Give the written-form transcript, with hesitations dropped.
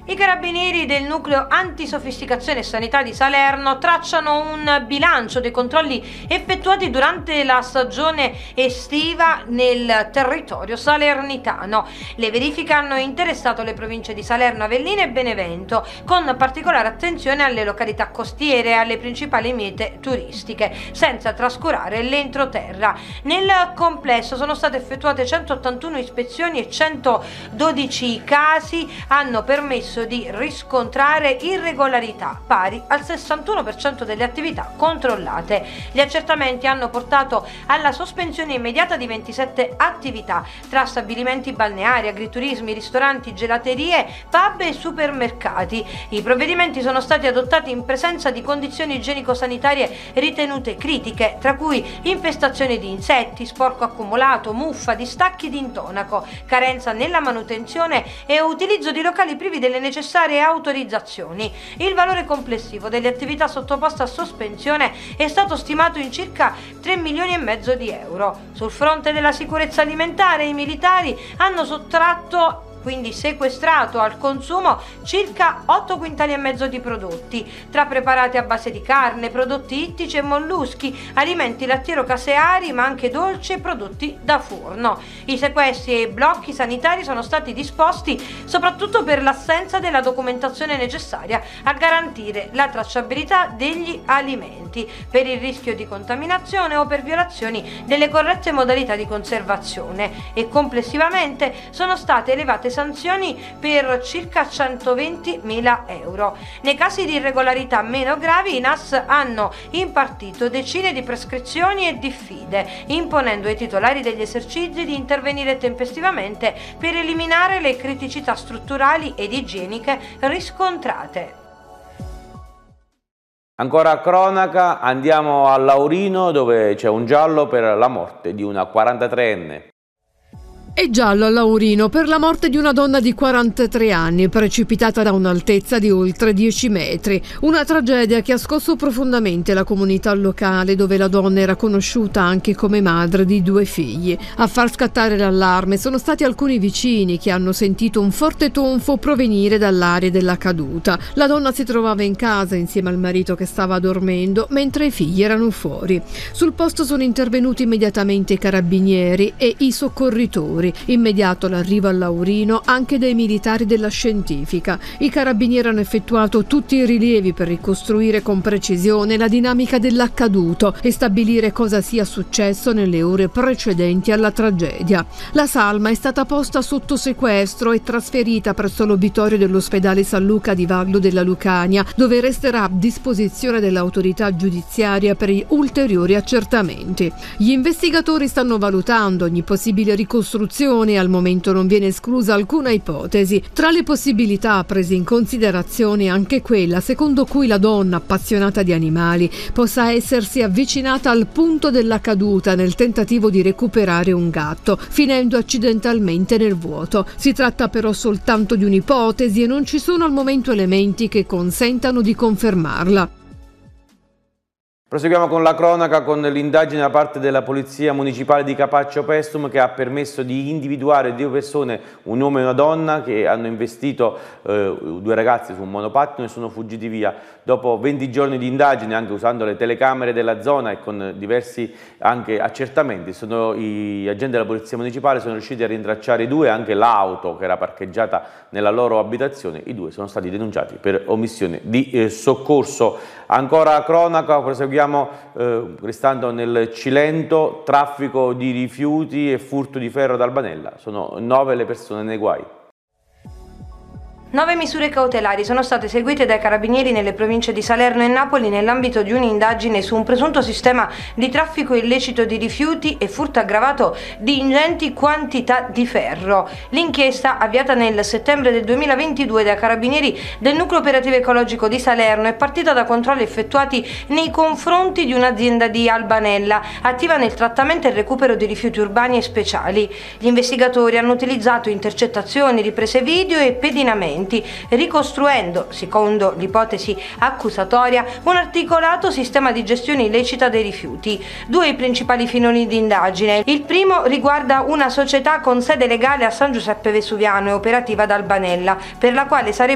I carabinieri del nucleo antisofisticazione e sanità di Salerno tracciano un bilancio dei controlli effettuati durante la stagione estiva nel territorio salernitano. Le verifiche hanno interessato le province di Salerno, Avellino e Benevento, con particolare attenzione alle località costiere e alle principali mete turistiche, senza trascurare l'entroterra. Nel complesso sono state effettuate 181 ispezioni e 112 casi hanno permesso di riscontrare irregolarità pari al 61% delle attività controllate. Gli accertamenti hanno portato alla sospensione immediata di 27 attività tra stabilimenti balneari, agriturismi, ristoranti, gelaterie, pub e supermercati. I provvedimenti sono stati adottati in presenza di condizioni igienico-sanitarie ritenute critiche, tra cui infestazioni di insetti, sporco accumulato, muffa, distacchi di intonaco, carenza nella manutenzione e utilizzo di locali privi delle necessarie autorizzazioni. Il valore complessivo delle attività sottoposte a sospensione è stato stimato in circa 3,5 milioni di euro. Sul fronte della sicurezza alimentare, i militari hanno quindi sequestrato al consumo circa 8,5 quintali di prodotti, tra preparati a base di carne, prodotti ittici e molluschi, alimenti lattiero-caseari, ma anche dolci e prodotti da forno. I sequestri e i blocchi sanitari sono stati disposti soprattutto per l'assenza della documentazione necessaria a garantire la tracciabilità degli alimenti, per il rischio di contaminazione o per violazioni delle corrette modalità di conservazione, e complessivamente sono state elevate sanzioni per circa 120.000 euro. Nei casi di irregolarità meno gravi, i NAS hanno impartito decine di prescrizioni e diffide, imponendo ai titolari degli esercizi di intervenire tempestivamente per eliminare le criticità strutturali ed igieniche riscontrate. Ancora cronaca, andiamo a Laurino, dove c'è un giallo per la morte di una 43enne. È giallo a Laurino per la morte di una donna di 43 anni precipitata da un'altezza di oltre 10 metri. Una tragedia che ha scosso profondamente la comunità locale, dove la donna era conosciuta anche come madre di 2 figli. A far scattare l'allarme sono stati alcuni vicini che hanno sentito un forte tonfo provenire dall'area della caduta. La donna si trovava in casa insieme al marito che stava dormendo, mentre i figli erano fuori. Sul posto sono intervenuti immediatamente i carabinieri e i soccorritori. Immediato l'arrivo a Laurino anche dei militari della scientifica. I carabinieri hanno effettuato tutti i rilievi per ricostruire con precisione la dinamica dell'accaduto e stabilire cosa sia successo nelle ore precedenti alla tragedia. La salma è stata posta sotto sequestro e trasferita presso l'obitorio dell'ospedale San Luca di Vallo della Lucania, dove resterà a disposizione dell'autorità giudiziaria per gli ulteriori accertamenti. Gli investigatori stanno valutando ogni possibile ricostruzione e al momento non viene esclusa alcuna ipotesi. Tra le possibilità prese in considerazione anche quella secondo cui la donna, appassionata di animali, possa essersi avvicinata al punto della caduta nel tentativo di recuperare un gatto, finendo accidentalmente nel vuoto. Si tratta però soltanto di un'ipotesi e non ci sono al momento elementi che consentano di confermarla. Proseguiamo con la cronaca, con l'indagine da parte della Polizia Municipale di Capaccio Pestum, che ha permesso di individuare 2 persone, un uomo e una donna, che hanno investito 2 ragazzi su un monopattino e sono fuggiti via. Dopo 20 giorni di indagine, anche usando le telecamere della zona e con diversi anche accertamenti, gli agenti della Polizia Municipale sono riusciti a rintracciare i 2, anche l'auto che era parcheggiata nella loro abitazione. I 2 sono stati denunciati per omissione di soccorso. Ancora cronaca, proseguiamo restando nel Cilento, traffico di rifiuti e furto di ferro ad Albanella. Sono 9 le persone nei guai. 9 misure cautelari sono state eseguite dai carabinieri nelle province di Salerno e Napoli nell'ambito di un'indagine su un presunto sistema di traffico illecito di rifiuti e furto aggravato di ingenti quantità di ferro. L'inchiesta, avviata nel settembre del 2022 dai carabinieri del Nucleo Operativo Ecologico di Salerno, è partita da controlli effettuati nei confronti di un'azienda di Albanella attiva nel trattamento e recupero di rifiuti urbani e speciali. Gli investigatori hanno utilizzato intercettazioni, riprese video e pedinamenti, ricostruendo, secondo l'ipotesi accusatoria, un articolato sistema di gestione illecita dei rifiuti. 2 i principali filoni di indagine. Il primo riguarda una società con sede legale a San Giuseppe Vesuviano e operativa ad Albanella, per la quale sarebbe